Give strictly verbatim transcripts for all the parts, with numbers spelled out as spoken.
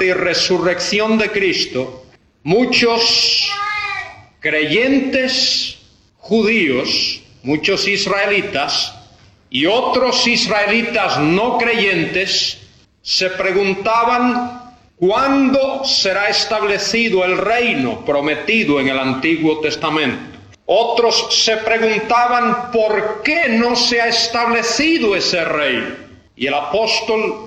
muerte y resurrección de Cristo, muchos creyentes judíos, muchos israelitas y otros israelitas no creyentes se preguntaban cuándo será establecido el reino prometido en el Antiguo Testamento. Otros se preguntaban por qué no se ha establecido ese reino. Y el apóstol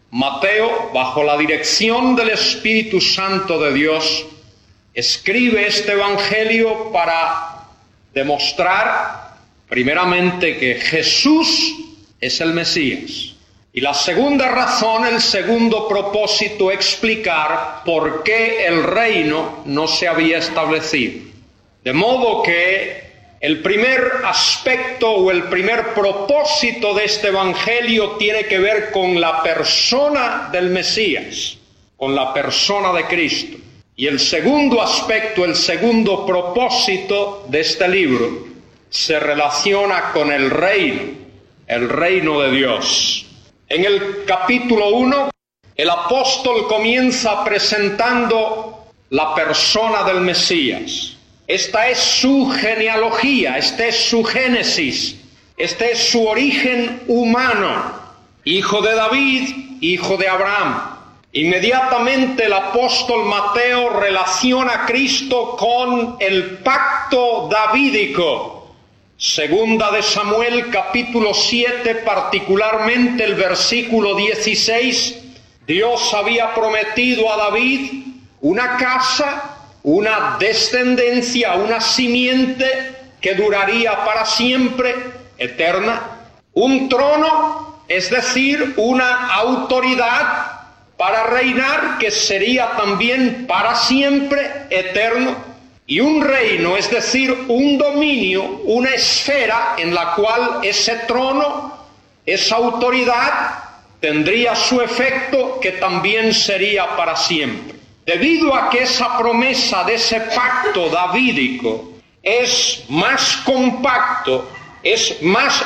Mateo, bajo la dirección del Espíritu Santo de Dios, escribe este evangelio para demostrar primeramente que Jesús es el Mesías. Y la segunda razón, el segundo propósito, explicar por qué el reino no se había establecido. De modo que el primer aspecto o el primer propósito de este evangelio tiene que ver con la persona del Mesías, con la persona de Cristo. Y el segundo aspecto, el segundo propósito de este libro se relaciona con el reino, el reino de Dios. En el capítulo uno, el apóstol comienza presentando la persona del Mesías. Esta es su genealogía, este es su génesis, este es su origen humano, hijo de David, hijo de Abraham. Inmediatamente el apóstol Mateo relaciona a Cristo con el pacto davídico. Segunda de Samuel, capítulo siete, particularmente el versículo dieciséis, Dios había prometido a David una casa, una descendencia, una simiente que duraría para siempre, eterna, un trono, es decir, una autoridad para reinar que sería también para siempre eterno, y un reino, es decir, un dominio, una esfera en la cual ese trono, esa autoridad tendría su efecto que también sería para siempre. Debido a que esa promesa de ese pacto davídico es más compacto, es más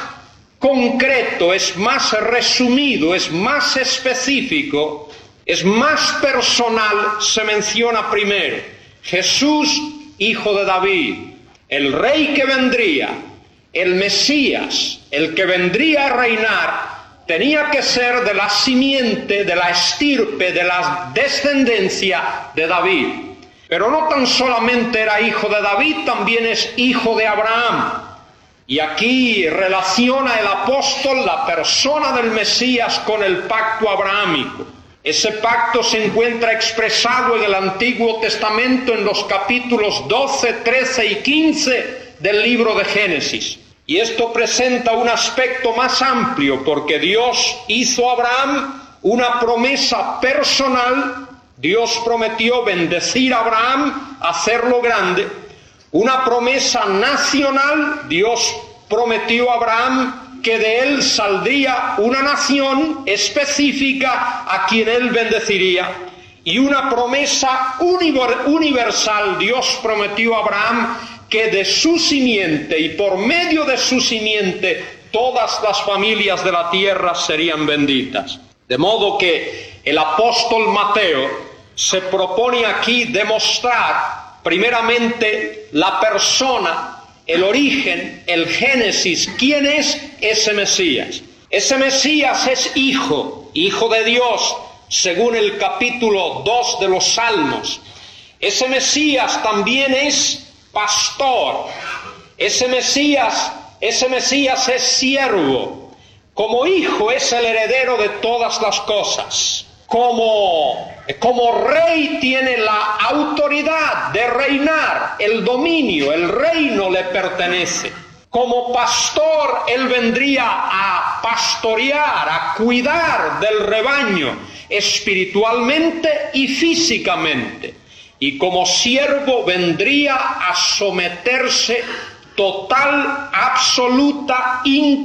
concreto, es más resumido, es más específico, es más personal, se menciona primero Jesús, hijo de David, el rey que vendría, el Mesías, el que vendría a reinar, tenía que ser de la simiente, de la estirpe, de la descendencia de David. Pero no tan solamente era hijo de David, también es hijo de Abraham. Y aquí relaciona el apóstol la persona del Mesías con el pacto abrahámico. Ese pacto se encuentra expresado en el Antiguo Testamento en los capítulos doce, trece y quince del libro de Génesis. Y esto presenta un aspecto más amplio porque Dios hizo a Abraham una promesa personal. Dios prometió bendecir a Abraham, hacerlo grande. Una promesa nacional. Dios prometió a Abraham que de él saldría una nación específica a quien él bendeciría. Y una promesa universal. Dios prometió a Abraham que de su simiente y por medio de su simiente todas las familias de la tierra serían benditas. De modo que el apóstol Mateo se propone aquí demostrar primeramente la persona, el origen, el génesis, quién es ese Mesías. Ese Mesías es hijo, hijo de Dios, según el capítulo dos de los Salmos. Ese Mesías también es pastor. Ese Mesías, ese Mesías es siervo. Como hijo es el heredero de todas las cosas. Como, como rey tiene la autoridad de reinar, el dominio, el reino le pertenece. Como pastor, él vendría a pastorear, a cuidar del rebaño espiritualmente y físicamente. Y como siervo vendría a someterse total, absoluta,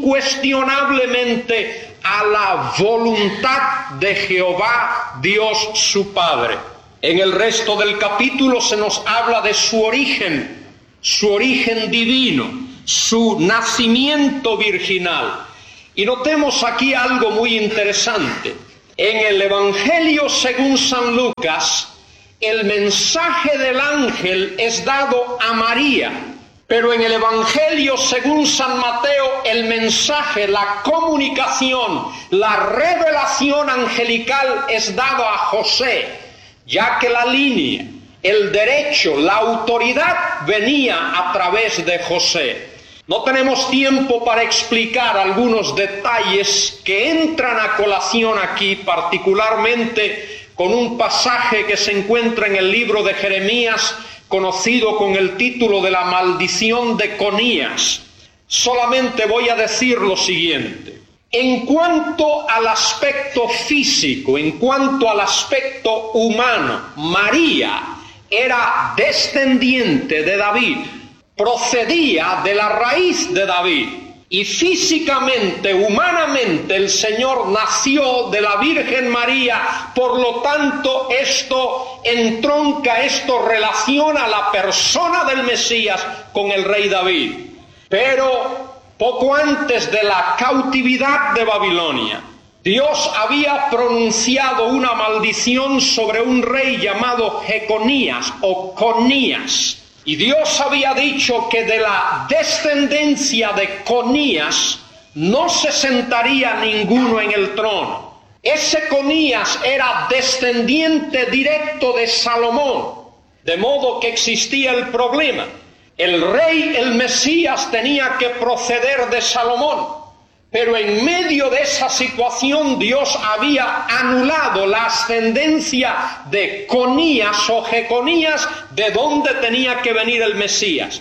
incuestionablemente a la voluntad de Jehová, Dios su Padre. En el resto del capítulo se nos habla de su origen, su origen divino, su nacimiento virginal. Y notemos aquí algo muy interesante. En el Evangelio según San Lucas, el mensaje del ángel es dado a María, pero en el Evangelio según San Mateo, el mensaje, la comunicación, la revelación angelical es dado a José, ya que la línea, el derecho, la autoridad venía a través de José. No tenemos tiempo para explicar algunos detalles que entran a colación aquí, particularmente con un pasaje que se encuentra en el libro de Jeremías, conocido con el título de la maldición de Conías. Solamente voy a decir lo siguiente. En cuanto al aspecto físico, en cuanto al aspecto humano, María era descendiente de David, procedía de la raíz de David, y físicamente, humanamente, el Señor nació de la Virgen María. Por lo tanto, esto entronca, esto relaciona la persona del Mesías con el rey David. Pero poco antes de la cautividad de Babilonia, Dios había pronunciado una maldición sobre un rey llamado Jeconías o Conías. Y Dios había dicho que de la descendencia de Conías no se sentaría ninguno en el trono. Ese Conías era descendiente directo de Salomón, de modo que existía el problema. El rey, el Mesías, tenía que proceder de Salomón. Pero en medio de esa situación Dios había anulado la ascendencia de Conías o Jeconías, de donde tenía que venir el Mesías.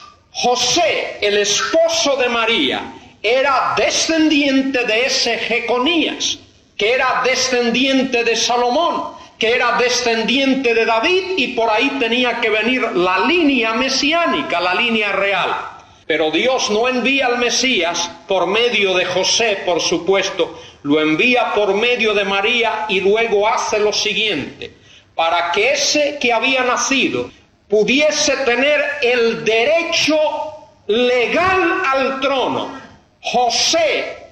José, el esposo de María, era descendiente de ese Jeconías, que era descendiente de Salomón, que era descendiente de David, y por ahí tenía que venir la línea mesiánica, la línea real. Pero Dios no envía al Mesías por medio de José, por supuesto, lo envía por medio de María, y luego hace lo siguiente: para que ese que había nacido pudiese tener el derecho legal al trono, José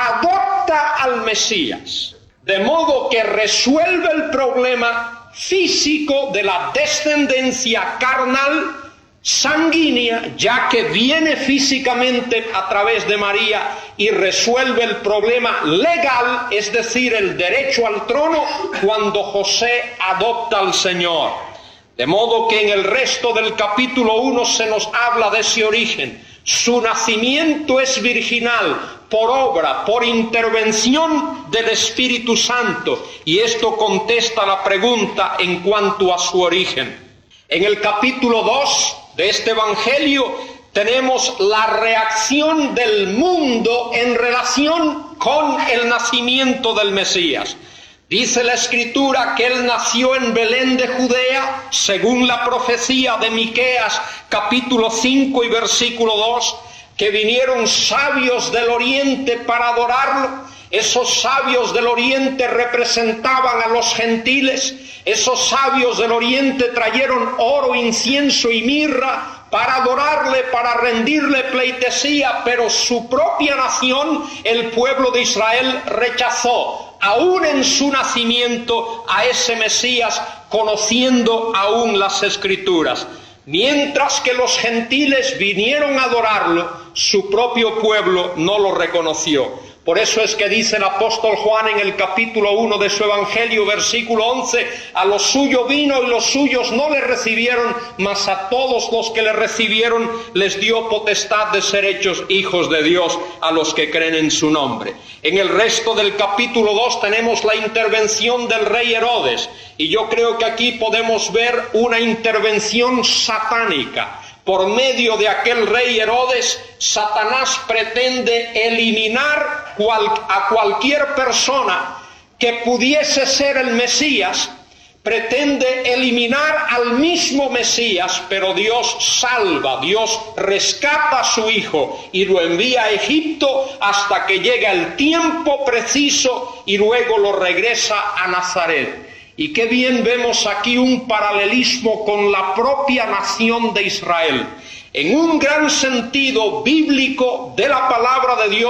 adopta al Mesías, de modo que resuelve el problema físico de la descendencia carnal, sanguínea, ya que viene físicamente a través de María, y resuelve el problema legal, es decir, el derecho al trono, cuando José adopta al Señor. De modo que en el resto del capítulo uno se nos habla de ese origen. Su nacimiento es virginal, por obra, por intervención del Espíritu Santo, y esto contesta la pregunta en cuanto a su origen. En el capítulo dos de este Evangelio tenemos la reacción del mundo en relación con el nacimiento del Mesías. Dice la Escritura que él nació en Belén de Judea, según la profecía de Miqueas, capítulo cinco y versículo dos, que vinieron sabios del oriente para adorarlo. Esos sabios del oriente representaban a los gentiles. Esos sabios del oriente trajeron oro, incienso y mirra para adorarle, para rendirle pleitesía, pero su propia nación, el pueblo de Israel, rechazó, aún en su nacimiento, a ese Mesías, conociendo aún las Escrituras. Mientras que los gentiles vinieron a adorarlo, su propio pueblo no lo reconoció. Por eso es que dice el apóstol Juan en el capítulo uno de su Evangelio, versículo once, a los suyos vino y los suyos no le recibieron, mas a todos los que le recibieron les dio potestad de ser hechos hijos de Dios, a los que creen en su nombre. En el resto del capítulo dos tenemos la intervención del rey Herodes, y yo creo que aquí podemos ver una intervención satánica. Por medio de aquel rey Herodes, Satanás pretende eliminar cual, a cualquier persona que pudiese ser el Mesías, pretende eliminar al mismo Mesías, pero Dios salva, Dios rescata a su hijo y lo envía a Egipto hasta que llega el tiempo preciso y luego lo regresa a Nazaret. Y qué bien vemos aquí un paralelismo con la propia nación de Israel. En un gran sentido bíblico de la palabra de Dios,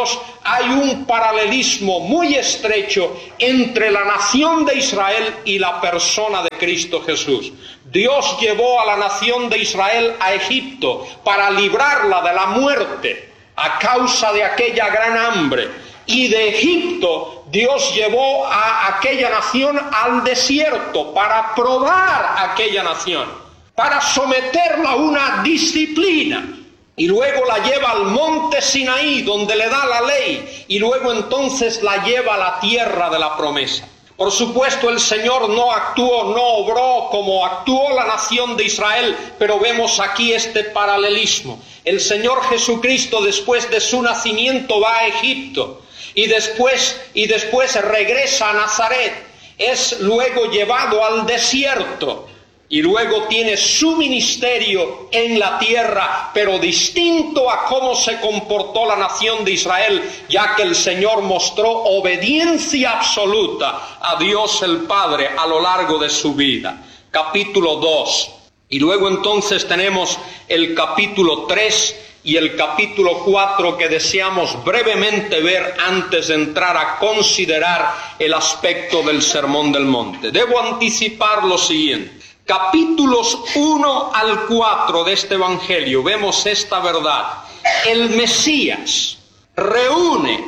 hay un paralelismo muy estrecho entre la nación de Israel y la persona de Cristo Jesús. Dios llevó a la nación de Israel a Egipto para librarla de la muerte a causa de aquella gran hambre. Y de Egipto Dios llevó a aquella nación al desierto para probar a aquella nación, para someterla a una disciplina. Y luego la lleva al monte Sinaí, donde le da la ley, y luego entonces la lleva a la tierra de la promesa. Por supuesto, el Señor no actuó, no obró como actuó la nación de Israel, pero vemos aquí este paralelismo. El Señor Jesucristo, después de su nacimiento, va a Egipto, y después, y después regresa a Nazaret. Es luego llevado al desierto, y luego tiene su ministerio en la tierra, pero distinto a cómo se comportó la nación de Israel, ya que el Señor mostró obediencia absoluta a Dios el Padre a lo largo de su vida. Capítulo dos. Y luego entonces tenemos el capítulo tres y el capítulo cuatro que deseamos brevemente ver antes de entrar a considerar el aspecto del Sermón del Monte. Debo anticipar lo siguiente. Capítulos uno al cuatro de este Evangelio vemos esta verdad. El Mesías reúne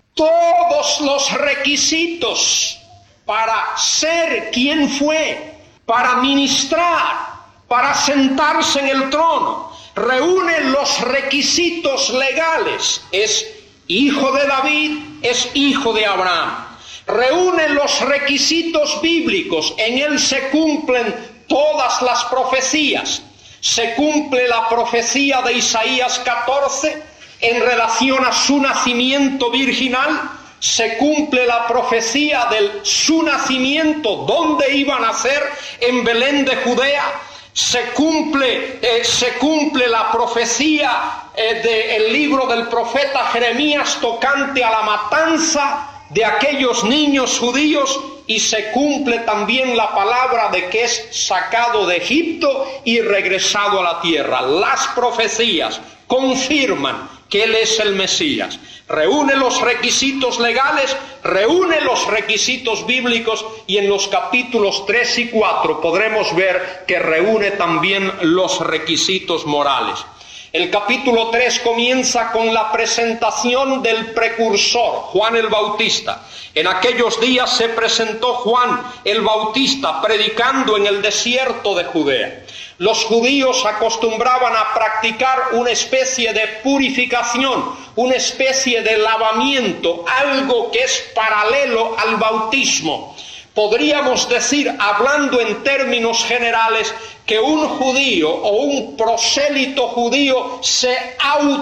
todos los requisitos para ser quien fue, para ministrar, para sentarse en el trono. Reúne los requisitos legales. Es hijo de David, es hijo de Abraham. Reúne los requisitos bíblicos. En él se cumplen todas las profecías. Se cumple la profecía de Isaías catorce en relación a su nacimiento virginal. Se cumple la profecía de su nacimiento, dónde iba a nacer, en Belén de Judea. Se cumple, eh, se cumple la profecía eh, del libro del profeta Jeremías tocante a la matanza de aquellos niños judíos, y se cumple también la palabra de que es sacado de Egipto y regresado a la tierra. Las profecías confirman que Él es el Mesías. Reúne los requisitos legales, reúne los requisitos bíblicos, y en los capítulos tres y cuatro podremos ver que reúne también los requisitos morales. El capítulo tres comienza con la presentación del precursor, Juan el Bautista. En aquellos días se presentó Juan el Bautista predicando en el desierto de Judea. Los judíos acostumbraban a practicar una especie de purificación, una especie de lavamiento, algo que es paralelo al bautismo. Podríamos decir, hablando en términos generales, que un judío o un prosélito judío se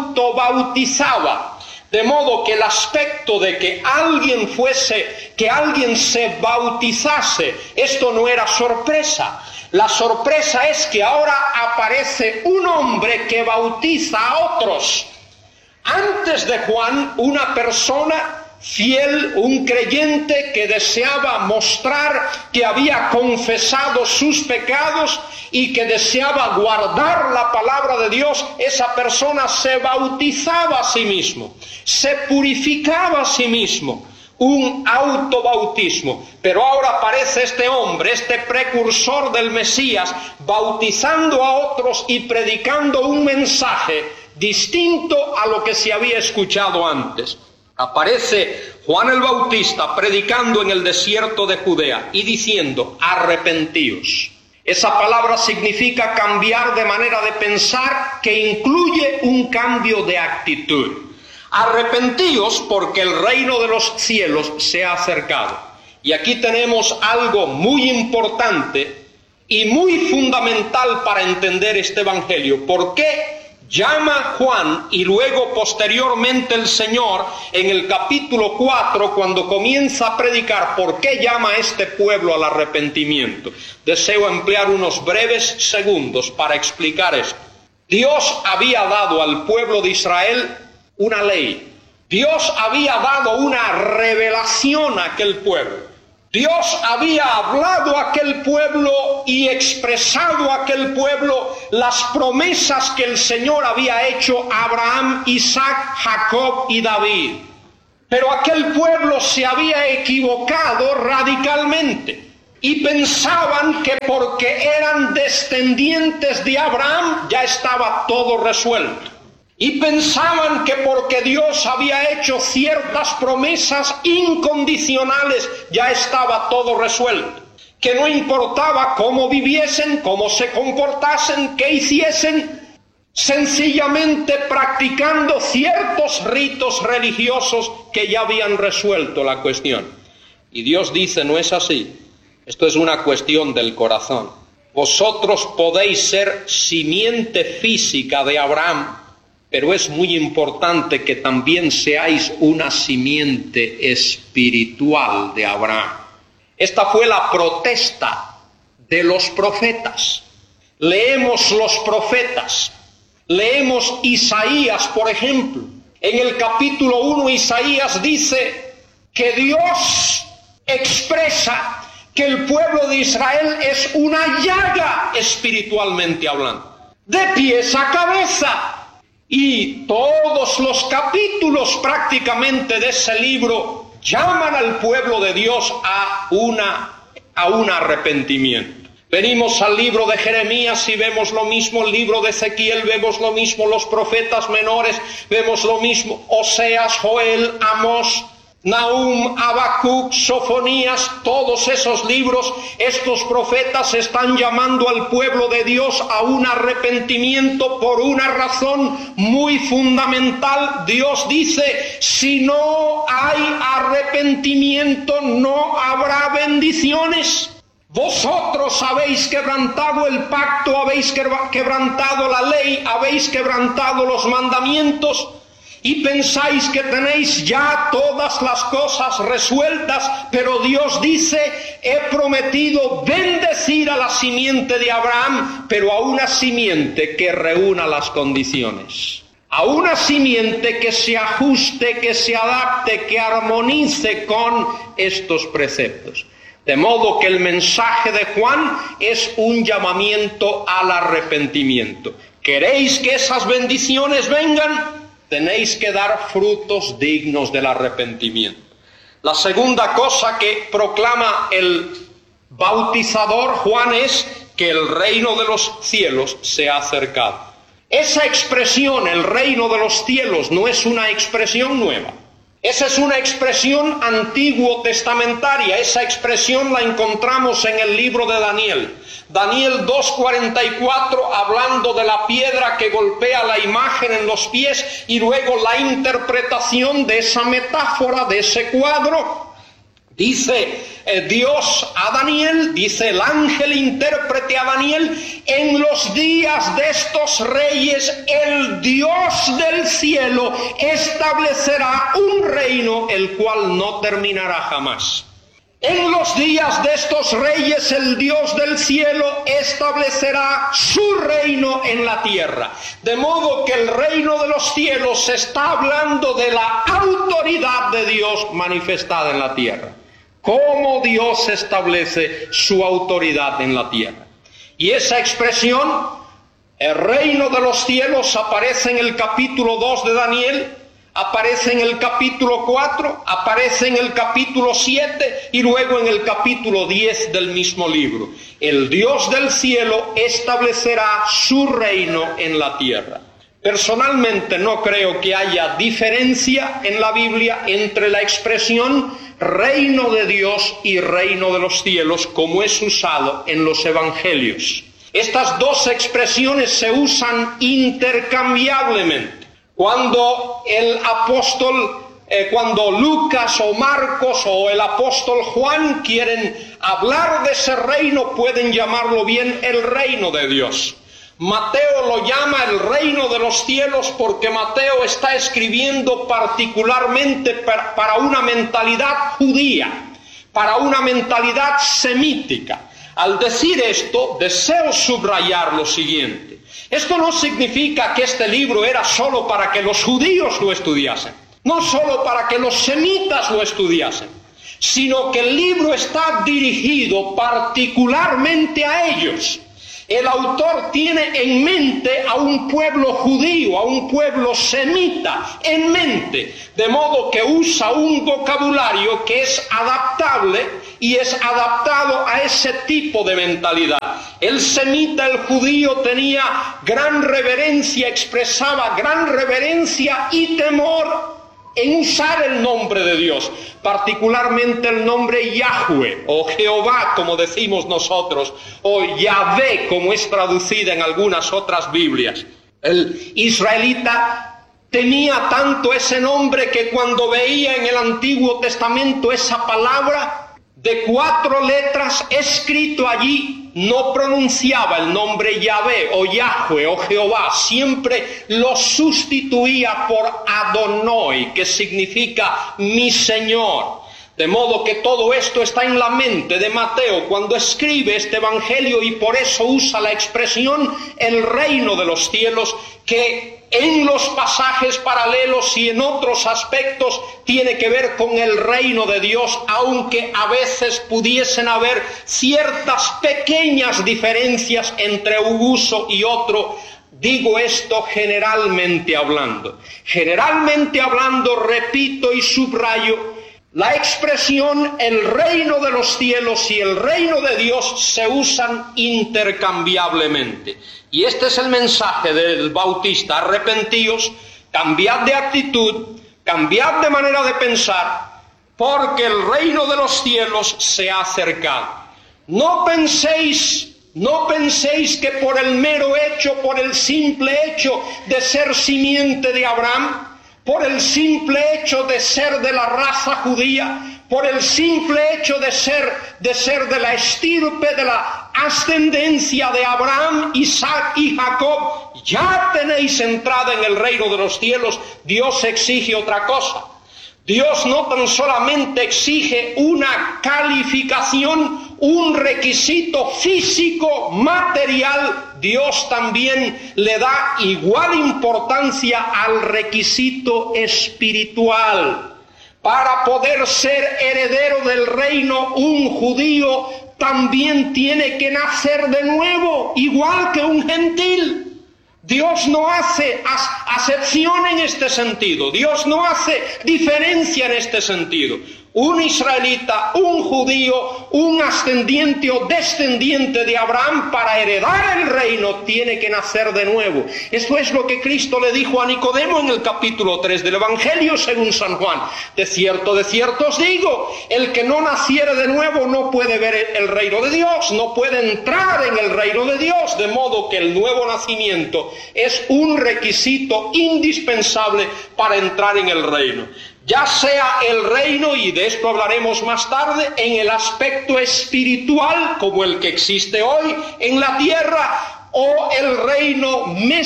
autobautizaba. De modo que el aspecto de que alguien fuese, que alguien se bautizase, esto no era sorpresa. La sorpresa es que ahora aparece un hombre que bautiza a otros. Antes de Juan, una persona fiel, un creyente que deseaba mostrar que había confesado sus pecados y que deseaba guardar la palabra de Dios, esa persona se bautizaba a sí mismo, se purificaba a sí mismo, un autobautismo. Pero ahora aparece este hombre, este precursor del Mesías, bautizando a otros y predicando un mensaje distinto a lo que se había escuchado antes. Aparece Juan el Bautista predicando en el desierto de Judea y diciendo: arrepentíos. Esa palabra significa cambiar de manera de pensar, que incluye un cambio de actitud. Arrepentíos porque el reino de los cielos se ha acercado. Y aquí tenemos algo muy importante y muy fundamental para entender este evangelio. ¿Por qué llama Juan y luego posteriormente el Señor en el capítulo cuatro, cuando comienza a predicar, por qué llama a este pueblo al arrepentimiento? Deseo emplear unos breves segundos para explicar esto. Dios había dado al pueblo de Israel una ley. Dios había dado una revelación a aquel pueblo. Dios había hablado a aquel pueblo y expresado a aquel pueblo las promesas que el Señor había hecho a Abraham, Isaac, Jacob y David. Pero aquel pueblo se había equivocado radicalmente y pensaban que porque eran descendientes de Abraham ya estaba todo resuelto. Y pensaban que porque Dios había hecho ciertas promesas incondicionales ya estaba todo resuelto. Que no importaba cómo viviesen, cómo se comportasen, qué hiciesen, sencillamente practicando ciertos ritos religiosos que ya habían resuelto la cuestión. Y Dios dice, no es así. Esto es una cuestión del corazón. Vosotros podéis ser simiente física de Abraham, pero es muy importante que también seáis una simiente espiritual de Abraham. Esta fue la protesta de los profetas. Leemos los profetas. Leemos Isaías, por ejemplo. En el capítulo uno, Isaías dice que Dios expresa que el pueblo de Israel es una llaga espiritualmente hablando, de pies a cabeza. Y todos los capítulos prácticamente de ese libro llaman al pueblo de Dios a, una, a un arrepentimiento. Venimos al libro de Jeremías y vemos lo mismo, el libro de Ezequiel vemos lo mismo, los profetas menores vemos lo mismo, Oseas, Joel, Amós, Nahum, Habacuc, Sofonías, todos esos libros, estos profetas están llamando al pueblo de Dios a un arrepentimiento por una razón muy fundamental. Dios dice, si no hay arrepentimiento no habrá bendiciones. Vosotros habéis quebrantado el pacto, habéis quebrantado la ley, habéis quebrantado los mandamientos y pensáis que tenéis ya todas las cosas resueltas, pero Dios dice, he prometido bendecir a la simiente de Abraham, pero a una simiente que reúna las condiciones. A una simiente que se ajuste, que se adapte, que armonice con estos preceptos. De modo que el mensaje de Juan es un llamamiento al arrepentimiento. ¿Queréis que esas bendiciones vengan? Tenéis que dar frutos dignos del arrepentimiento. La segunda cosa que proclama el bautizador Juan es que el reino de los cielos se ha acercado. Esa expresión, el reino de los cielos, no es una expresión nueva. Esa es una expresión antiguo testamentaria. Esa expresión la encontramos en el libro de Daniel. Daniel dos cuarenta y cuatro, hablando de la piedra que golpea la imagen en los pies, y luego la interpretación de esa metáfora, de ese cuadro. Dice eh, Dios a Daniel, dice el ángel intérprete a Daniel, en los días de estos reyes el Dios del cielo establecerá un reino el cual no terminará jamás. En los días de estos reyes el Dios del cielo establecerá su reino en la tierra. De modo que el reino de los cielos está hablando de la autoridad de Dios manifestada en la tierra. Cómo Dios establece su autoridad en la tierra. Y esa expresión, el reino de los cielos, aparece en el capítulo dos de Daniel, aparece en el capítulo cuatro, aparece en el capítulo siete y luego en el capítulo diez del mismo libro. El Dios del cielo establecerá su reino en la tierra. Personalmente no creo que haya diferencia en la Biblia entre la expresión reino de Dios y reino de los cielos como es usado en los evangelios. Estas dos expresiones se usan intercambiablemente. Cuando el apóstol, eh, cuando Lucas o Marcos o el apóstol Juan quieren hablar de ese reino, pueden llamarlo bien el reino de Dios. Mateo lo llama el reino de los cielos porque Mateo está escribiendo particularmente para una mentalidad judía, para una mentalidad semítica. Al decir esto, deseo subrayar lo siguiente. Esto no significa que este libro era solo para que los judíos lo estudiasen, no solo para que los semitas lo estudiasen, sino que el libro está dirigido particularmente a ellos. El autor tiene en mente a un pueblo judío, a un pueblo semita en mente, de modo que usa un vocabulario que es adaptable y es adaptado a ese tipo de mentalidad. El semita, el judío, tenía gran reverencia, expresaba gran reverencia y temor en usar el nombre de Dios, particularmente el nombre Yahweh, o Jehová, como decimos nosotros, o Yahvé, como es traducida en algunas otras Biblias. El israelita tenía tanto ese nombre que cuando veía en el Antiguo Testamento esa palabra de cuatro letras escrito allí, no pronunciaba el nombre Yahvé o Yahweh o Jehová, siempre lo sustituía por Adonai, que significa mi Señor. De modo que todo esto está en la mente de Mateo cuando escribe este evangelio, y por eso usa la expresión el reino de los cielos, que en los pasajes paralelos y en otros aspectos tiene que ver con el reino de Dios, aunque a veces pudiesen haber ciertas pequeñas diferencias entre un uso y otro. Digo esto generalmente hablando. Generalmente hablando, repito y subrayo, la expresión el reino de los cielos y el reino de Dios se usan intercambiablemente. Y este es el mensaje del Bautista: arrepentíos, cambiad de actitud, cambiad de manera de pensar, porque el reino de los cielos se ha acercado. No penséis, no penséis que por el mero hecho, por el simple hecho de ser simiente de Abraham, por el simple hecho de ser de la raza judía, por el simple hecho de ser, de ser de la estirpe, de la ascendencia de Abraham, Isaac y Jacob, ya tenéis entrada en el reino de los cielos. Dios exige otra cosa. Dios no tan solamente exige una calificación, un requisito físico, material, Dios también le da igual importancia al requisito espiritual. Para poder ser heredero del reino, un judío también tiene que nacer de nuevo, igual que un gentil. Dios no hace acepción en este sentido, Dios no hace diferencia en este sentido. Un israelita, un judío, un ascendiente o descendiente de Abraham, para heredar el reino tiene que nacer de nuevo. Esto es lo que Cristo le dijo a Nicodemo en el capítulo tres del Evangelio según San Juan. De cierto, de cierto os digo, el que no naciere de nuevo no puede ver el reino de Dios, no puede entrar en el reino de Dios. De modo que el nuevo nacimiento es un requisito indispensable para entrar en el reino. Ya sea el reino, y de esto hablaremos más tarde, en el aspecto espiritual, como el que existe hoy en la tierra, o el reino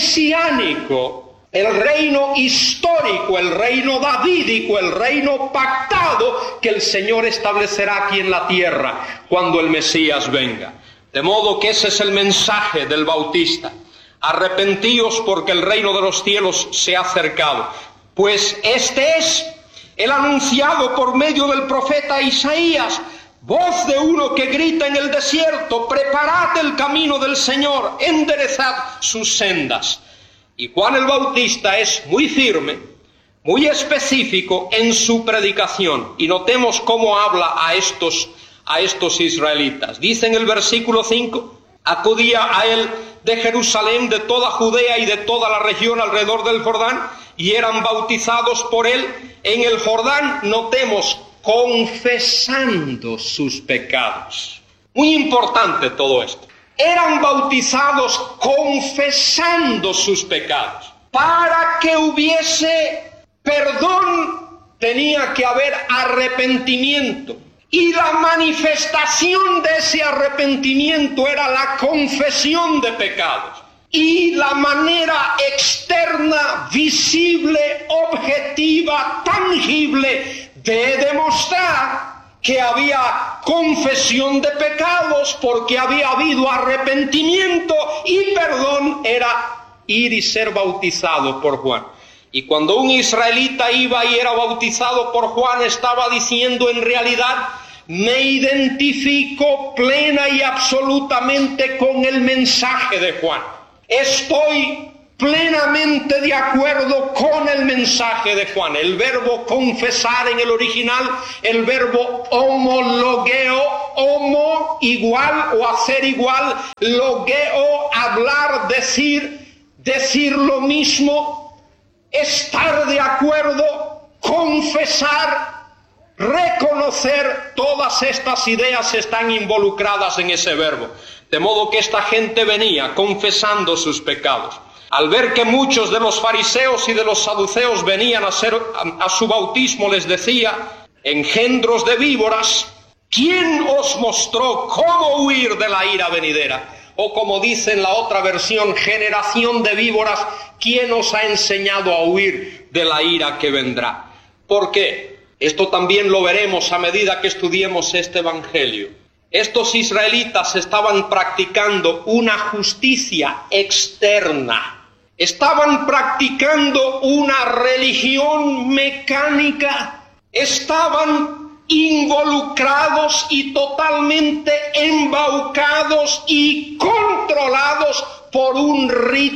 mesiánico, el reino histórico, el reino davídico, el reino pactado que el Señor establecerá aquí en la tierra cuando el Mesías venga. De modo que ese es el mensaje del Bautista: arrepentíos porque el reino de los cielos se ha acercado. Pues este es el anunciado por medio del profeta Isaías: voz de uno que grita en el desierto, preparad el camino del Señor, enderezad sus sendas. Y Juan el Bautista es muy firme, muy específico en su predicación, y notemos cómo habla a estos, a estos israelitas. Dice en el versículo cinco: acudía a él de Jerusalén, de toda Judea y de toda la región alrededor del Jordán, y eran bautizados por él en el Jordán, notemos, confesando sus pecados. Muy importante todo esto. Eran bautizados confesando sus pecados. Para que hubiese perdón tenía que haber arrepentimiento. Y la manifestación de ese arrepentimiento era la confesión de pecados. Y la manera externa, visible, objetiva, tangible de demostrar que había confesión de pecados porque había habido arrepentimiento y perdón era ir y ser bautizado por Juan. Y cuando un israelita iba y era bautizado por Juan, estaba diciendo en realidad: me identifico plena y absolutamente con el mensaje de Juan. Estoy plenamente de acuerdo con el mensaje de Juan. El verbo confesar en el original, el verbo homologeo, homo igual o hacer igual, logeo hablar, decir, decir lo mismo, estar de acuerdo, confesar, reconocer. Todas estas ideas están involucradas en ese verbo. De modo que esta gente venía confesando sus pecados. Al ver que muchos de los fariseos y de los saduceos venían a, ser, a, a su bautismo, les decía, engendros de víboras, ¿quién os mostró cómo huir de la ira venidera? O como dice en la otra versión, generación de víboras, ¿quién os ha enseñado a huir de la ira que vendrá? ¿Por qué? Esto también lo veremos a medida que estudiemos este evangelio. Estos israelitas estaban practicando una justicia externa. Estaban practicando una religión mecánica. Estaban involucrados y totalmente embaucados y controlados por un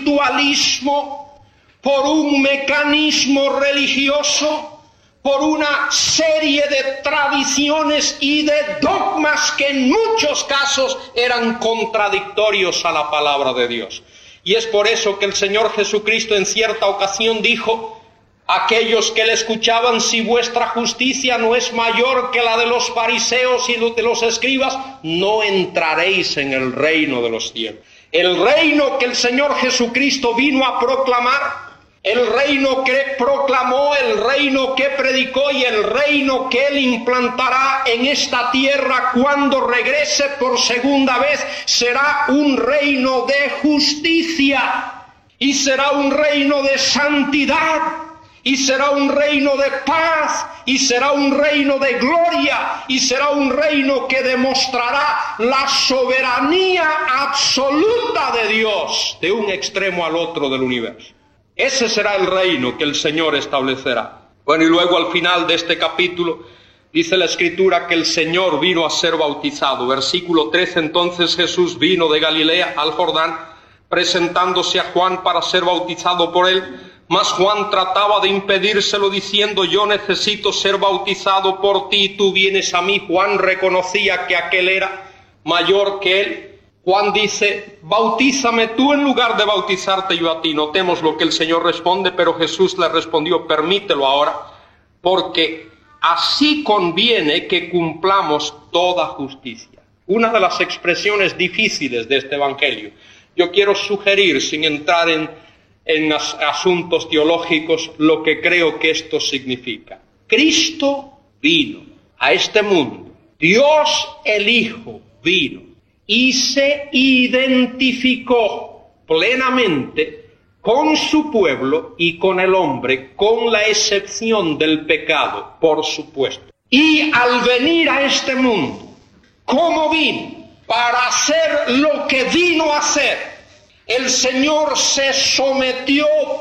ritualismo, por un mecanismo religioso, por una serie de tradiciones y de dogmas que en muchos casos eran contradictorios a la palabra de Dios. Y es por eso que el Señor Jesucristo en cierta ocasión dijo: aquellos que le escuchaban, si vuestra justicia no es mayor que la de los fariseos y de los escribas, no entraréis en el reino de los cielos. El reino que el Señor Jesucristo vino a proclamar, el reino que proclamó, el reino que predicó y el reino que Él implantará en esta tierra cuando regrese por segunda vez, será un reino de justicia y será un reino de santidad y será un reino de paz y será un reino de gloria y será un reino que demostrará la soberanía absoluta de Dios de un extremo al otro del universo. Ese será el reino que el Señor establecerá. Bueno, y luego al final de este capítulo dice la Escritura que el Señor vino a ser bautizado. Versículo trece, entonces Jesús vino de Galilea al Jordán, presentándose a Juan para ser bautizado por él. Mas Juan trataba de impedírselo diciendo: yo necesito ser bautizado por ti, tú vienes a mí. Juan reconocía que aquel era mayor que él. Juan dice: bautízame tú en lugar de bautizarte yo a ti. Notemos lo que el Señor responde, pero Jesús le respondió: permítelo ahora, porque así conviene que cumplamos toda justicia. Una de las expresiones difíciles de este evangelio. Yo quiero sugerir, sin entrar en, en as, asuntos teológicos, lo que creo que esto significa. Cristo vino a este mundo. Dios el Hijo vino y se identificó plenamente con su pueblo y con el hombre, con la excepción del pecado, por supuesto. Y al venir a este mundo, ¿cómo vino? Para hacer lo que vino a hacer. El Señor se sometió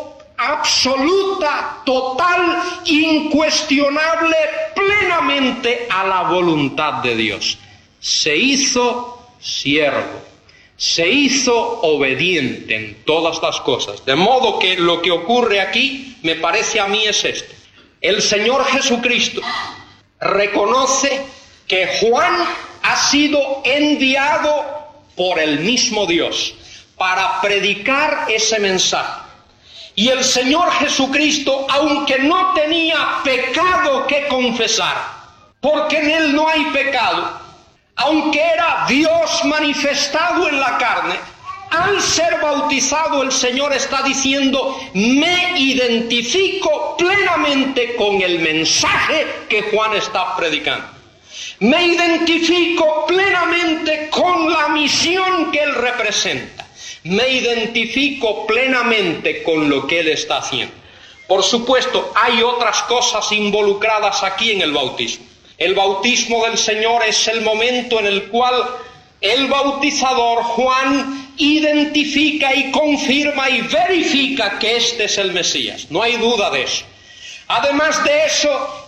absoluta, total, incuestionable, plenamente a la voluntad de Dios. Se hizo siervo, se hizo obediente en todas las cosas. De modo que lo que ocurre aquí, me parece a mí, es esto. El Señor Jesucristo reconoce que Juan ha sido enviado por el mismo Dios para predicar ese mensaje. Y el Señor Jesucristo, aunque no tenía pecado que confesar, porque en Él no hay pecado, aunque era Dios manifestado en la carne, al ser bautizado el Señor está diciendo: me identifico plenamente con el mensaje que Juan está predicando. Me identifico plenamente con la misión que Él representa. Me identifico plenamente con lo que Él está haciendo. Por supuesto, hay otras cosas involucradas aquí en el bautismo. El bautismo del Señor es el momento en el cual el bautizador Juan identifica y confirma y verifica que este es el Mesías. No hay duda de eso. Además de eso,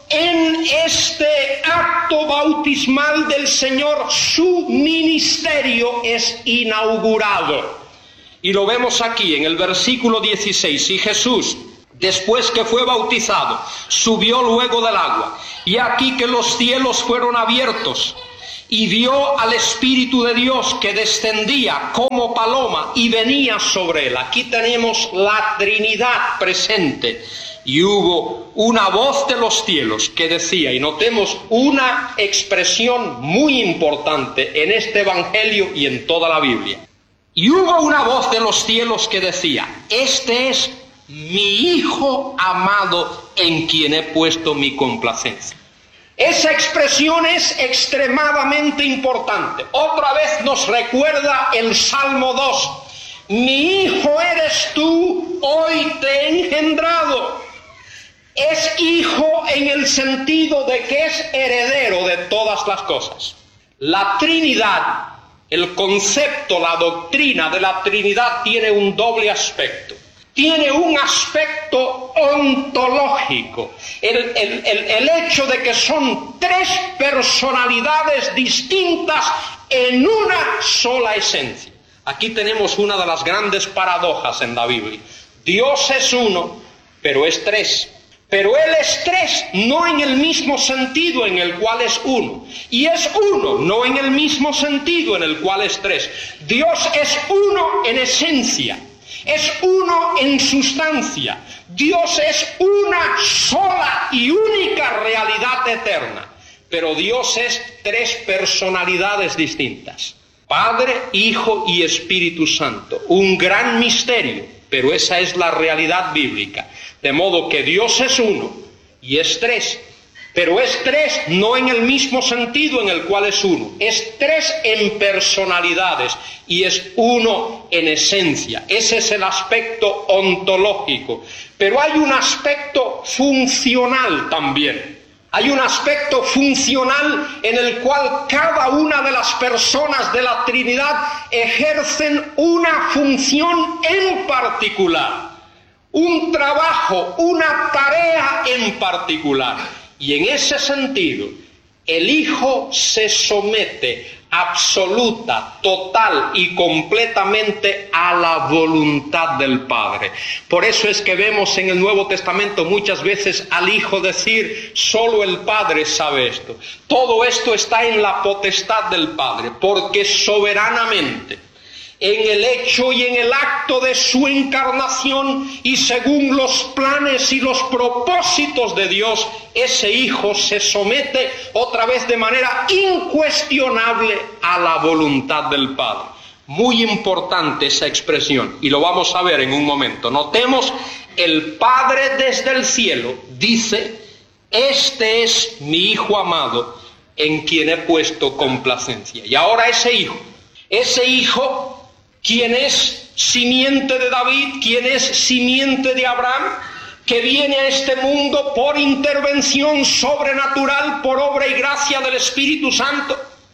en este acto bautismal del Señor, su ministerio es inaugurado. Y lo vemos aquí en el versículo dieciséis. Y Jesús, después que fue bautizado, subió luego del agua. Y aquí que los cielos fueron abiertos, y vio al Espíritu de Dios que descendía como paloma y venía sobre él. Aquí tenemos la Trinidad presente. Y hubo una voz de los cielos que decía, y notemos una expresión muy importante en este Evangelio y en toda la Biblia. Y hubo una voz de los cielos que decía, este es mi Hijo amado en quien he puesto mi complacencia. Esa expresión es extremadamente importante. Otra vez nos recuerda el Salmo dos. Mi hijo eres tú, hoy te he engendrado. Es hijo en el sentido de que es heredero de todas las cosas. La Trinidad, el concepto, la doctrina de la Trinidad tiene un doble aspecto. Tiene un aspecto ontológico, el, el, el, el hecho de que son tres personalidades distintas en una sola esencia. Aquí tenemos una de las grandes paradojas en la Biblia. Dios es uno, pero es tres. Pero Él es tres, no en el mismo sentido en el cual es uno. Y es uno, no en el mismo sentido en el cual es tres. Dios es uno en esencia. Es uno en sustancia. Dios es una sola y única realidad eterna. Pero Dios es tres personalidades distintas. Padre, Hijo y Espíritu Santo. Un gran misterio, pero esa es la realidad bíblica. De modo que Dios es uno y es tres. Pero es tres no en el mismo sentido en el cual es uno. Es tres en personalidades y es uno en esencia. Ese es el aspecto ontológico. Pero hay un aspecto funcional también. Hay un aspecto funcional en el cual cada una de las personas de la Trinidad ejercen una función en particular. Un trabajo, una tarea en particular. Y en ese sentido, el Hijo se somete absoluta, total y completamente a la voluntad del Padre. Por eso es que vemos en el Nuevo Testamento muchas veces al Hijo decir, solo el Padre sabe esto. Todo esto está en la potestad del Padre, porque soberanamente, en el hecho y en el acto de su encarnación y según los planes y los propósitos de Dios, ese Hijo se somete otra vez de manera incuestionable a la voluntad del Padre. Muy importante esa expresión y lo vamos a ver en un momento. Notemos, el Padre desde el cielo dice, este es mi Hijo amado en quien he puesto complacencia. Y ahora ese Hijo, ese Hijo, quien es simiente de David, quien es simiente de Abraham, que viene a este mundo por intervención sobrenatural, por obra y gracia del Espíritu Santo,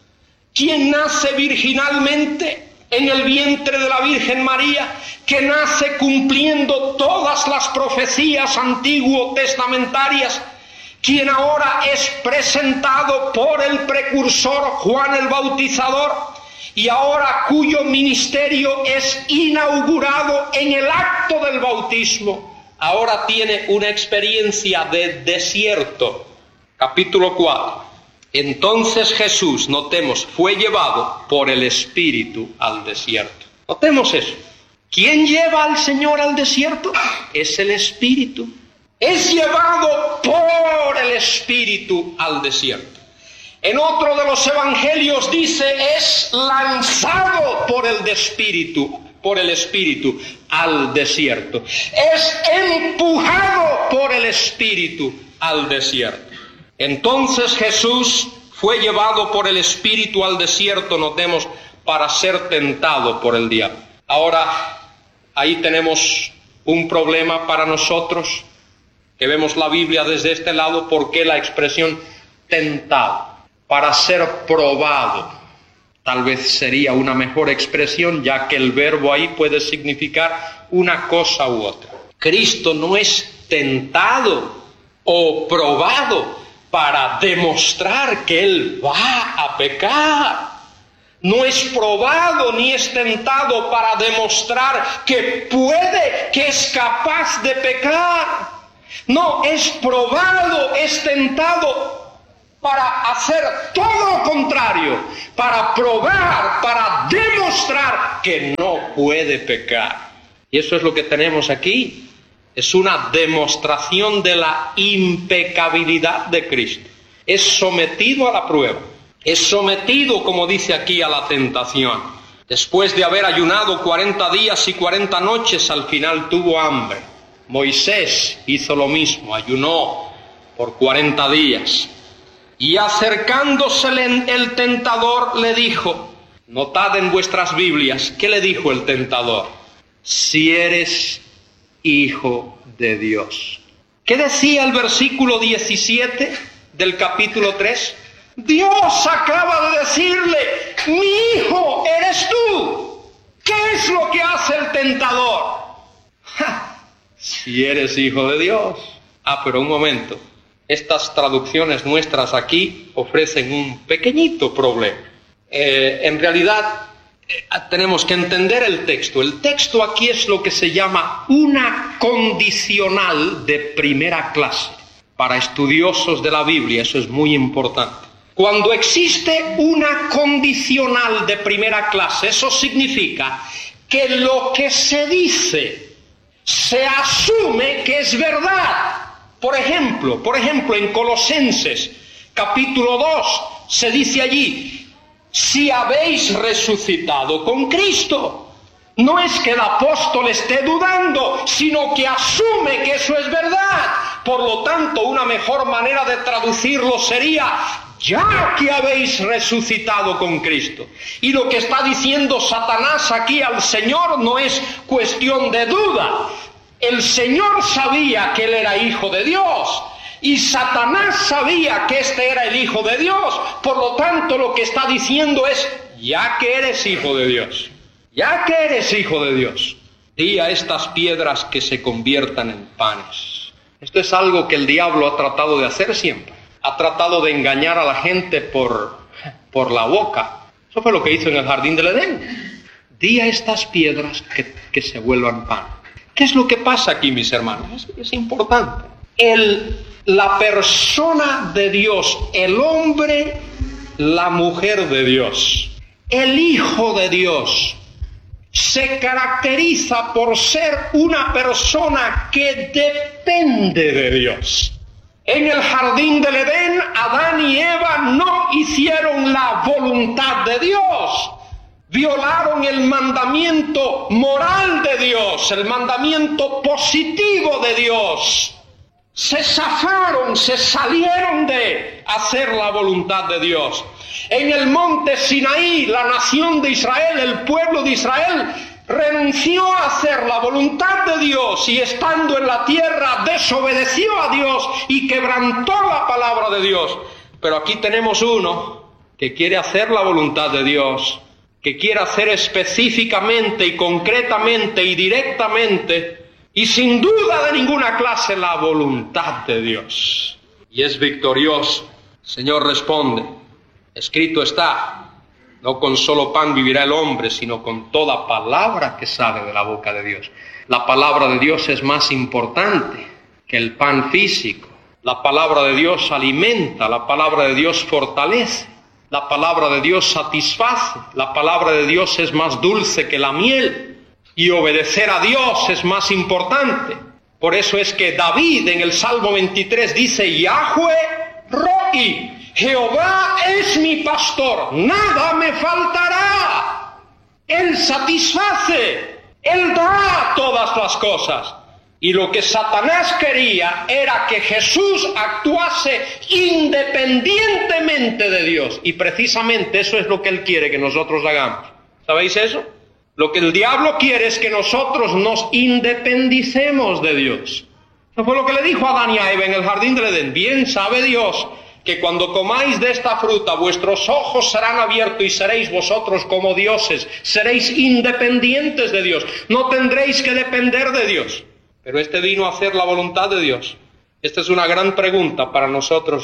quien nace virginalmente en el vientre de la Virgen María, que nace cumpliendo todas las profecías antiguo-testamentarias, quien ahora es presentado por el precursor Juan el Bautizador, y ahora cuyo ministerio es inaugurado en el acto del bautismo, ahora tiene una experiencia de desierto. Capítulo cuatro. Entonces Jesús, notemos, fue llevado por el Espíritu al desierto. Notemos eso. ¿Quién lleva al Señor al desierto? Es el Espíritu. Es llevado por el Espíritu al desierto. En otro de los evangelios dice, es lanzado por el Espíritu, por el Espíritu al desierto. Es empujado por el Espíritu al desierto. Entonces Jesús fue llevado por el Espíritu al desierto, notemos, para ser tentado por el diablo. Ahora, ahí tenemos un problema para nosotros, que vemos la Biblia desde este lado, porque la expresión tentado. Para ser probado, tal vez sería una mejor expresión, ya que el verbo ahí puede significar una cosa u otra. Cristo no es tentado o probado para demostrar que él va a pecar. No es probado ni es tentado para demostrar que puede, que es capaz de pecar. No, es probado, es tentado para hacer todo lo contrario, para probar, para demostrar que no puede pecar. Y eso es lo que tenemos aquí. Es una demostración de la impecabilidad de Cristo. Es sometido a la prueba. Es sometido, como dice aquí, a la tentación. Después de haber ayunado cuarenta días y cuarenta noches, al final tuvo hambre. Moisés hizo lo mismo, ayunó por cuarenta días. Y acercándosele el tentador le dijo, notad en vuestras Biblias, ¿qué le dijo el tentador? Si eres hijo de Dios. ¿Qué decía el versículo diecisiete del capítulo tres? Dios acaba de decirle, mi hijo eres tú. ¿Qué es lo que hace el tentador? ¡Ja! Si eres hijo de Dios. Ah, pero un momento. Estas traducciones nuestras aquí ofrecen un pequeñito problema. Eh, en realidad, eh, tenemos que entender el texto. El texto aquí es lo que se llama una condicional de primera clase. Para estudiosos de la Biblia eso es muy importante. Cuando existe una condicional de primera clase, eso significa que lo que se dice se asume que es verdad. Por ejemplo, por ejemplo, en Colosenses, capítulo dos, se dice allí, si habéis resucitado con Cristo. No es que el apóstol esté dudando, sino que asume que eso es verdad. Por lo tanto, una mejor manera de traducirlo sería, ya que habéis resucitado con Cristo. Y lo que está diciendo Satanás aquí al Señor no es cuestión de duda. El Señor sabía que Él era hijo de Dios. Y Satanás sabía que este era el hijo de Dios. Por lo tanto, lo que está diciendo es, ya que eres hijo de Dios. Ya que eres hijo de Dios, di a estas piedras que se conviertan en panes. Esto es algo que el diablo ha tratado de hacer siempre. Ha tratado de engañar a la gente por, por la boca. Eso fue lo que hizo en el jardín del Edén. Di a estas piedras que, que se vuelvan pan. ¿Qué es lo que pasa aquí, mis hermanos? Es, es importante. El, la persona de Dios, el hombre, la mujer de Dios, el hijo de Dios, se caracteriza por ser una persona que depende de Dios. En el jardín del Edén, Adán y Eva no hicieron la voluntad de Dios. Violaron el mandamiento moral de Dios, el mandamiento positivo de Dios. Se zafaron, se salieron de hacer la voluntad de Dios. En el monte Sinaí, la nación de Israel, el pueblo de Israel, renunció a hacer la voluntad de Dios y estando en la tierra desobedeció a Dios y quebrantó la palabra de Dios. Pero aquí tenemos uno que quiere hacer la voluntad de Dios, que quiere hacer específicamente y concretamente y directamente y sin duda de ninguna clase la voluntad de Dios. Y es victorioso. El Señor responde, escrito está, no con solo pan vivirá el hombre, sino con toda palabra que sale de la boca de Dios. La palabra de Dios es más importante que el pan físico. La palabra de Dios alimenta, la palabra de Dios fortalece, la palabra de Dios satisface, la palabra de Dios es más dulce que la miel. Y obedecer a Dios es más importante. Por eso es que David en el Salmo veintitrés dice, Yahweh Ro'i, Jehová es mi pastor, nada me faltará. Él satisface, Él da todas las cosas. Y lo que Satanás quería era que Jesús actuase independientemente de Dios. Y precisamente eso es lo que Él quiere que nosotros hagamos. ¿Sabéis eso? Lo que el diablo quiere es que nosotros nos independicemos de Dios. Eso fue lo que le dijo a Adán y a Eva en el jardín del Edén. Bien sabe Dios que cuando comáis de esta fruta vuestros ojos serán abiertos y seréis vosotros como dioses. Seréis independientes de Dios. No tendréis que depender de Dios. Pero este vino a hacer la voluntad de Dios. Esta es una gran pregunta para nosotros hoy.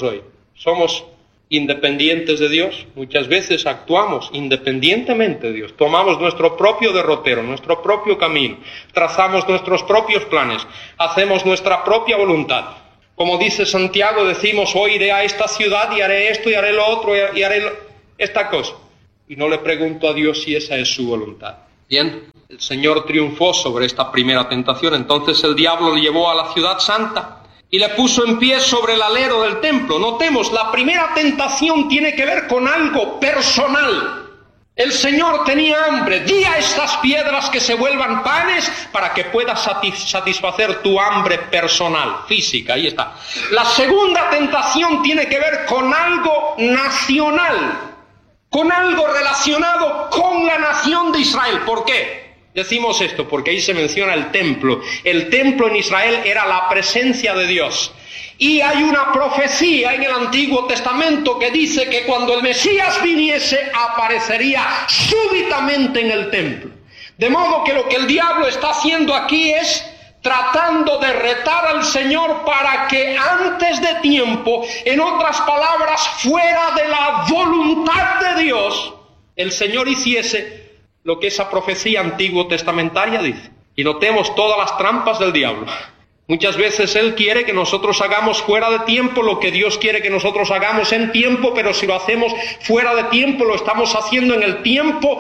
Somos independientes de Dios. Muchas veces actuamos independientemente de Dios. Tomamos nuestro propio derrotero, nuestro propio camino. Trazamos nuestros propios planes. Hacemos nuestra propia voluntad. Como dice Santiago, decimos, hoy iré a esta ciudad y haré esto y haré lo otro y haré lo... esta cosa. Y no le pregunto a Dios si esa es su voluntad. Bien, el Señor triunfó sobre esta primera tentación. Entonces el diablo le llevó a la ciudad santa y le puso en pie sobre el alero del templo. Notemos, la primera tentación tiene que ver con algo personal. El Señor tenía hambre. Di a estas piedras que se vuelvan panes para que puedas satisfacer tu hambre personal, física. Ahí está. La segunda tentación tiene que ver con algo nacional, con algo relacionado con la nación de Israel. ¿Por qué? Decimos esto porque ahí se menciona el templo. El templo en Israel era la presencia de Dios. Y hay una profecía en el Antiguo Testamento que dice que cuando el Mesías viniese aparecería súbitamente en el templo. De modo que lo que el diablo está haciendo aquí es tratando de retar al Señor para que antes de tiempo, en otras palabras, fuera de la voluntad de Dios, el Señor hiciese lo que esa profecía antiguo testamentaria dice. Y notemos todas las trampas del diablo. Muchas veces él quiere que nosotros hagamos fuera de tiempo lo que Dios quiere que nosotros hagamos en tiempo, pero si lo hacemos fuera de tiempo, lo estamos haciendo en el tiempo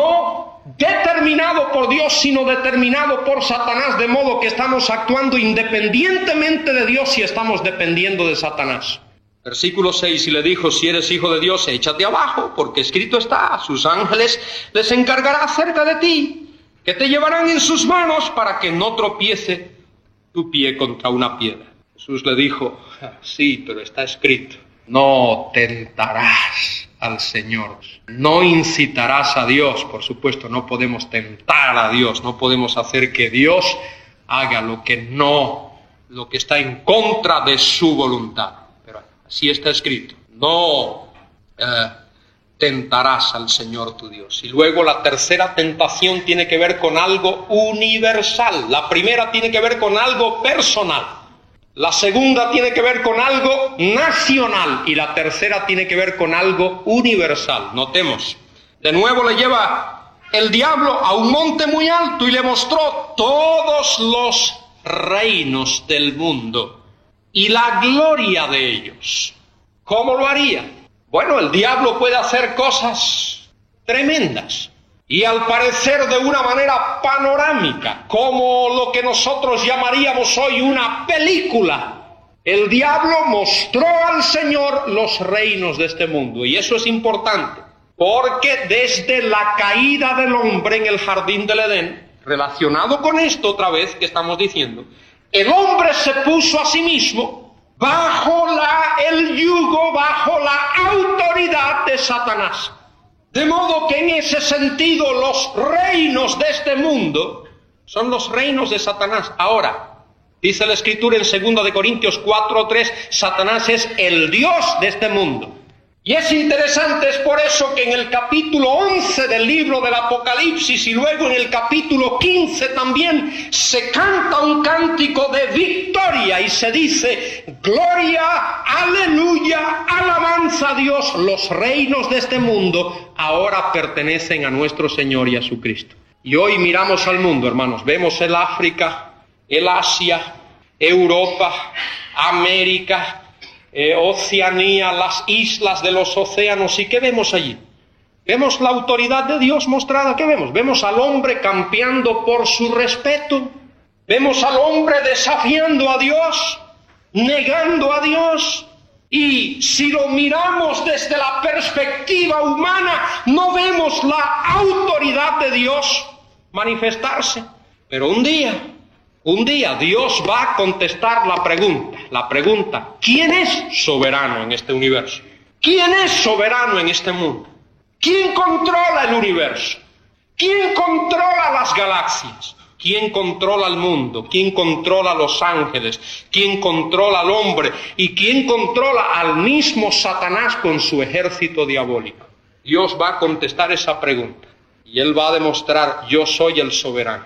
no determinado por Dios, sino determinado por Satanás, de modo que estamos actuando independientemente de Dios y estamos dependiendo de Satanás. Versículo seis, y le dijo, si eres hijo de Dios, échate abajo, porque escrito está, a sus ángeles les encargará acerca de ti, que te llevarán en sus manos para que no tropiece tu pie contra una piedra. Jesús le dijo, sí, pero está escrito, no tentarás al Señor, no incitarás a Dios. Por supuesto, no podemos tentar a Dios, no podemos hacer que Dios haga lo que no, lo que está en contra de su voluntad. Así está escrito, no eh, tentarás al Señor tu Dios. Y luego la tercera tentación tiene que ver con algo universal. La primera tiene que ver con algo personal. La segunda tiene que ver con algo nacional. Y la tercera tiene que ver con algo universal. Notemos, de nuevo le lleva el diablo a un monte muy alto y le mostró todos los reinos del mundo y la gloria de ellos. ¿Cómo lo haría? Bueno, el diablo puede hacer cosas tremendas y al parecer de una manera panorámica, como lo que nosotros llamaríamos hoy una película. El diablo mostró al Señor los reinos de este mundo, y eso es importante, porque desde la caída del hombre en el jardín del Edén, relacionado con esto otra vez que estamos diciendo, el hombre se puso a sí mismo bajo la, el yugo, bajo la autoridad de Satanás. De modo que en ese sentido los reinos de este mundo son los reinos de Satanás. Ahora, dice la Escritura en segunda de Corintios cuatro tres, Satanás es el Dios de este mundo. Y es interesante, es por eso que en el capítulo once del libro del Apocalipsis y luego en el capítulo quince también se canta un cántico de victoria y se dice, gloria, aleluya, alabanza a Dios, los reinos de este mundo ahora pertenecen a nuestro Señor y a su Cristo. Y hoy miramos al mundo, hermanos, vemos el África, el Asia, Europa, América, Eh, Oceanía, las islas de los océanos. ¿Y qué vemos allí? Vemos la autoridad de Dios mostrada. ¿Qué vemos? Vemos al hombre campeando por su respeto. Vemos al hombre desafiando a Dios, negando a Dios. Y si lo miramos desde la perspectiva humana, no vemos la autoridad de Dios manifestarse. Pero un día... Un día Dios va a contestar la pregunta, la pregunta, ¿quién es soberano en este universo? ¿Quién es soberano en este mundo? ¿Quién controla el universo? ¿Quién controla las galaxias? ¿Quién controla el mundo? ¿Quién controla los ángeles? ¿Quién controla al hombre? ¿Y quién controla al mismo Satanás con su ejército diabólico? Dios va a contestar esa pregunta y Él va a demostrar, yo soy el soberano.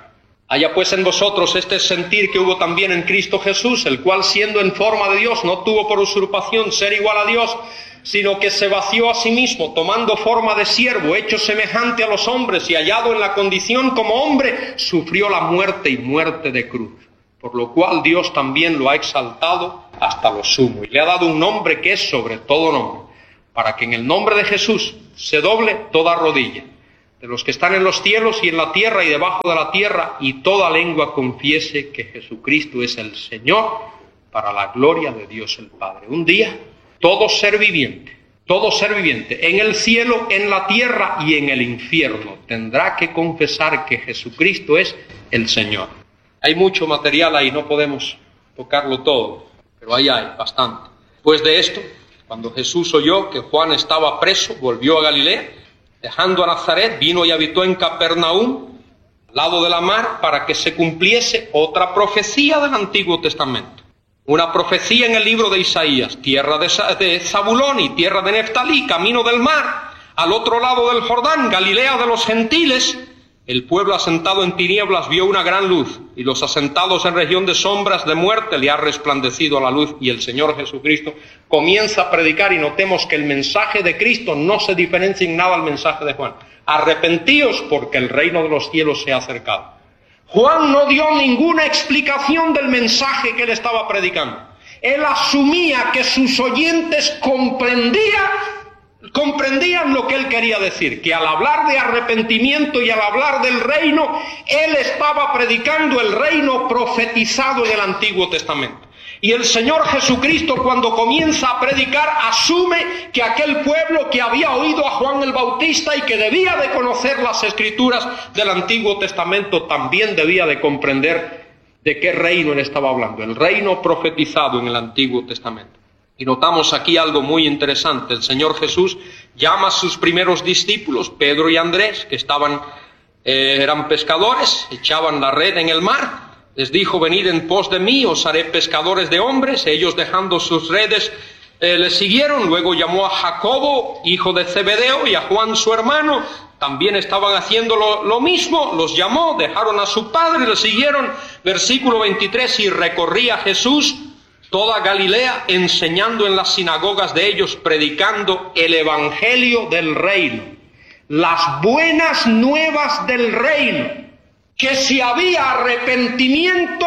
Haya pues en vosotros este sentir que hubo también en Cristo Jesús, el cual siendo en forma de Dios no tuvo por usurpación ser igual a Dios, sino que se vació a sí mismo, tomando forma de siervo, hecho semejante a los hombres y hallado en la condición como hombre, sufrió la muerte y muerte de cruz. Por lo cual Dios también lo ha exaltado hasta lo sumo y le ha dado un nombre que es sobre todo nombre, para que en el nombre de Jesús se doble toda rodilla, de los que están en los cielos y en la tierra y debajo de la tierra, y toda lengua confiese que Jesucristo es el Señor, para la gloria de Dios el Padre. Un día, todo ser viviente, todo ser viviente, en el cielo, en la tierra y en el infierno, tendrá que confesar que Jesucristo es el Señor. Hay mucho material ahí, no podemos tocarlo todo, pero ahí hay bastante. Después de esto, cuando Jesús oyó que Juan estaba preso, volvió a Galilea, dejando a Nazaret, vino y habitó en Capernaum, al lado de la mar, para que se cumpliese otra profecía del Antiguo Testamento. Una profecía en el libro de Isaías: tierra de, de Zabulón y tierra de Neftalí, camino del mar, al otro lado del Jordán, Galilea de los gentiles. El pueblo asentado en tinieblas vio una gran luz, y los asentados en región de sombras de muerte le ha resplandecido la luz. Y el Señor Jesucristo comienza a predicar, y notemos que el mensaje de Cristo no se diferencia en nada al mensaje de Juan. Arrepentíos porque el reino de los cielos se ha acercado. Juan no dio ninguna explicación del mensaje que él estaba predicando. Él asumía que sus oyentes comprendían comprendían lo que él quería decir, que al hablar de arrepentimiento y al hablar del reino, él estaba predicando el reino profetizado en el Antiguo Testamento. Y el Señor Jesucristo, cuando comienza a predicar, asume que aquel pueblo que había oído a Juan el Bautista y que debía de conocer las Escrituras del Antiguo Testamento, también debía de comprender de qué reino él estaba hablando, el reino profetizado en el Antiguo Testamento. Y notamos aquí algo muy interesante. El Señor Jesús llama a sus primeros discípulos, Pedro y Andrés, que estaban, eh, eran pescadores, echaban la red en el mar. Les dijo: venid en pos de mí, os haré pescadores de hombres. Ellos, dejando sus redes, eh, le siguieron. Luego llamó a Jacobo, hijo de Zebedeo, y a Juan su hermano. También estaban haciendo lo, lo mismo. Los llamó, dejaron a su padre y le siguieron. Versículo veintitrés, y recorría Jesús toda Galilea, enseñando en las sinagogas de ellos, predicando el evangelio del reino, las buenas nuevas del reino, que si había arrepentimiento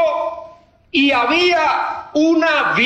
y había una,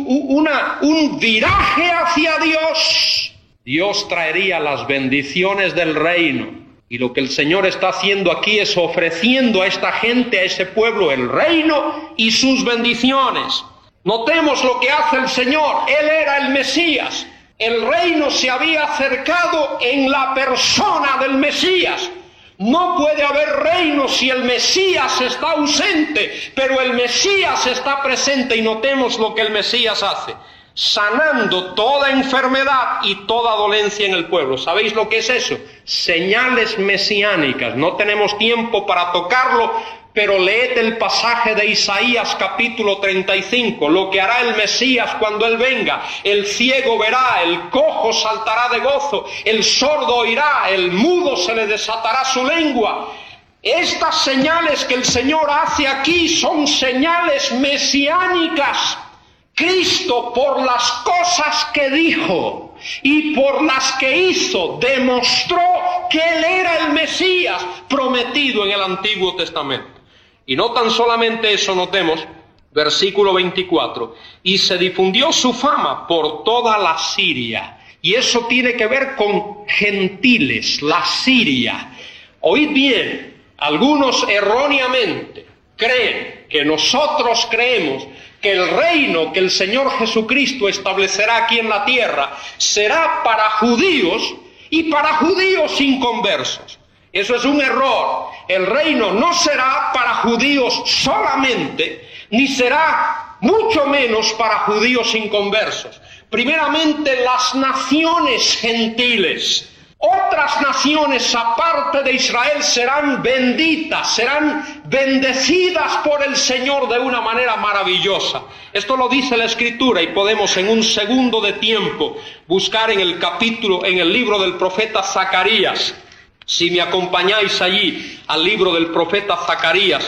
una, un viraje hacia Dios, Dios traería las bendiciones del reino. Y lo que el Señor está haciendo aquí es ofreciendo a esta gente, a ese pueblo, el reino y sus bendiciones. Notemos lo que hace el Señor. Él era el Mesías. El reino se había acercado en la persona del Mesías. No puede haber reino si el Mesías está ausente, pero el Mesías está presente, y notemos lo que el Mesías hace: sanando toda enfermedad y toda dolencia en el pueblo. ¿Sabéis lo que es eso? Señales mesiánicas. No tenemos tiempo para tocarlo, pero leed el pasaje de Isaías capítulo treinta y cinco, lo que hará el Mesías cuando Él venga. El ciego verá, el cojo saltará de gozo, el sordo oirá, el mudo se le desatará su lengua. Estas señales que el Señor hace aquí son señales mesiánicas. Cristo, por las cosas que dijo y por las que hizo, demostró que Él era el Mesías prometido en el Antiguo Testamento. Y no tan solamente eso, notemos, versículo veinticuatro, y se difundió su fama por toda la Siria. Y eso tiene que ver con gentiles, la Siria. Oíd bien, algunos erróneamente creen que nosotros creemos que el reino que el Señor Jesucristo establecerá aquí en la tierra será para judíos y para judíos inconversos. Eso es un error. El reino no será para judíos solamente, ni será mucho menos para judíos inconversos. Primeramente, las naciones gentiles. Otras naciones aparte de Israel serán benditas, serán bendecidas por el Señor de una manera maravillosa. Esto lo dice la Escritura, y podemos en un segundo de tiempo buscar en el capítulo, en el libro del profeta Zacarías. Si me acompañáis allí al libro del profeta Zacarías,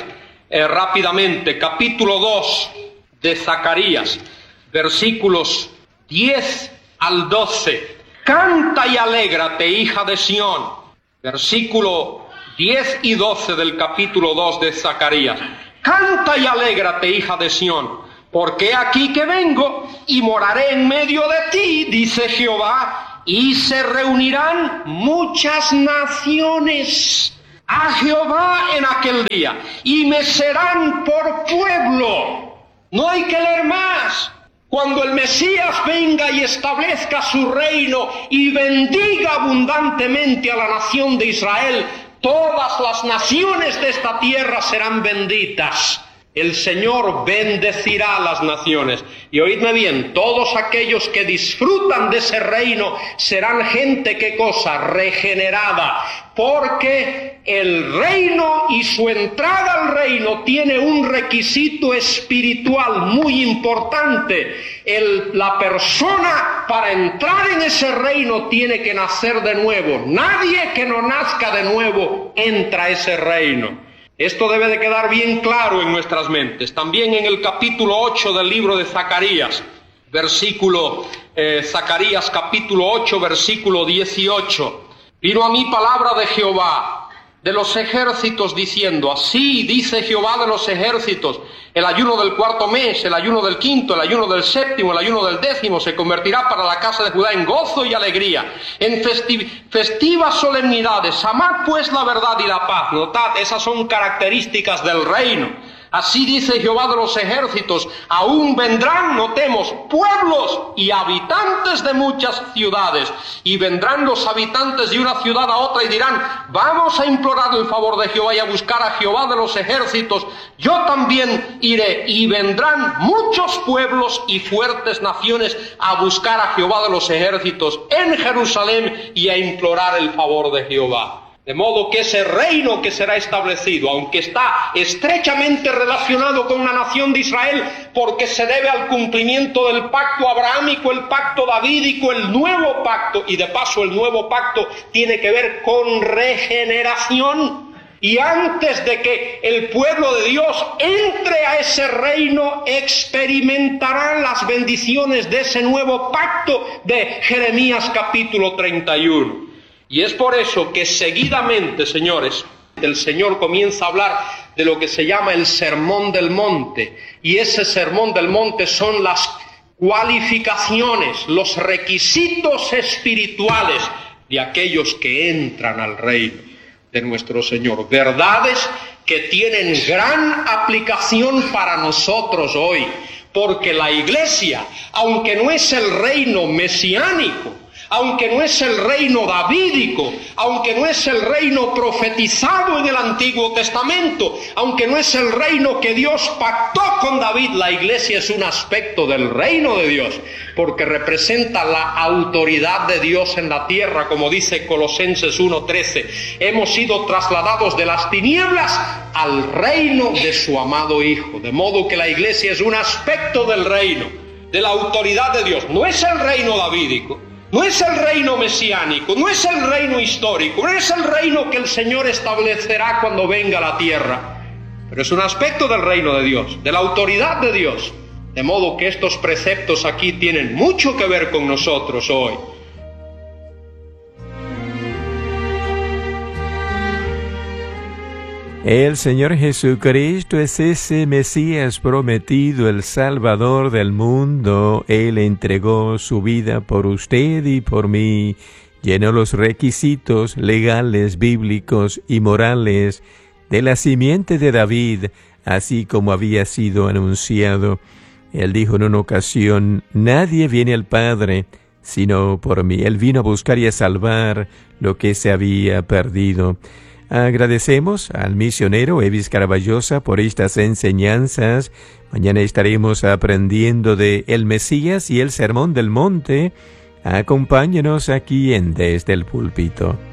eh, rápidamente, capítulo dos de Zacarías, versículos diez al doce. Canta y alégrate, hija de Sión. Versículo diez y doce del capítulo dos de Zacarías. Canta y alégrate, hija de Sión, porque aquí que vengo y moraré en medio de ti, dice Jehová, y se reunirán muchas naciones a Jehová en aquel día, y me serán por pueblo. No hay que leer más. Cuando el Mesías venga y establezca su reino y bendiga abundantemente a la nación de Israel, todas las naciones de esta tierra serán benditas. El Señor bendecirá a las naciones. Y oídme bien, todos aquellos que disfrutan de ese reino serán gente, ¿qué cosa? Regenerada. Porque el reino y su entrada al reino tiene un requisito espiritual muy importante. El, la persona para entrar en ese reino tiene que nacer de nuevo. Nadie que no nazca de nuevo entra a ese reino. Esto debe de quedar bien claro en nuestras mentes. También en el capítulo ocho del libro de Zacarías, versículo, eh, Zacarías capítulo ocho, versículo dieciocho. Vino a mí palabra de Jehová, de los ejércitos, diciendo, así dice Jehová de los ejércitos, el ayuno del cuarto mes, el ayuno del quinto, el ayuno del séptimo, el ayuno del décimo, se convertirá para la casa de Judá en gozo y alegría, en festiv- festivas solemnidades. Amad pues la verdad y la paz. Notad, esas son características del reino. Así dice Jehová de los ejércitos, aún vendrán, notemos, pueblos y habitantes de muchas ciudades, y vendrán los habitantes de una ciudad a otra y dirán, vamos a implorar el favor de Jehová y a buscar a Jehová de los ejércitos, yo también iré, y vendrán muchos pueblos y fuertes naciones a buscar a Jehová de los ejércitos en Jerusalén y a implorar el favor de Jehová. De modo que ese reino que será establecido, aunque está estrechamente relacionado con la nación de Israel, porque se debe al cumplimiento del pacto abrahámico, el pacto davídico, el nuevo pacto, y de paso el nuevo pacto tiene que ver con regeneración. Y antes de que el pueblo de Dios entre a ese reino, experimentarán las bendiciones de ese nuevo pacto de Jeremías capítulo treinta y uno. Y es por eso que seguidamente, señores, el Señor comienza a hablar de lo que se llama el Sermón del Monte. Y ese Sermón del Monte son las cualificaciones, los requisitos espirituales de aquellos que entran al reino de nuestro Señor. Verdades que tienen gran aplicación para nosotros hoy. Porque la iglesia, aunque no es el reino mesiánico, aunque no es el reino davídico, aunque no es el reino profetizado en el Antiguo Testamento, aunque no es el reino que Dios pactó con David, la iglesia es un aspecto del reino de Dios, porque representa la autoridad de Dios en la tierra, como dice Colosenses uno trece. Hemos sido trasladados de las tinieblas al reino de su amado Hijo, de modo que la iglesia es un aspecto del reino, de la autoridad de Dios. No es el reino davídico, no es el reino mesiánico, no es el reino histórico, no es el reino que el Señor establecerá cuando venga a la tierra, pero es un aspecto del reino de Dios, de la autoridad de Dios, de modo que estos preceptos aquí tienen mucho que ver con nosotros hoy. El Señor Jesucristo es ese Mesías prometido, el Salvador del mundo. Él entregó su vida por usted y por mí. Llenó los requisitos legales, bíblicos y morales de la simiente de David, así como había sido anunciado. Él dijo en una ocasión, nadie viene al Padre sino por mí. Él vino a buscar y a salvar lo que se había perdido. Agradecemos al misionero Evis Caraballosa por estas enseñanzas. Mañana estaremos aprendiendo de el Mesías y el Sermón del Monte. Acompáñenos aquí en Desde el Púlpito.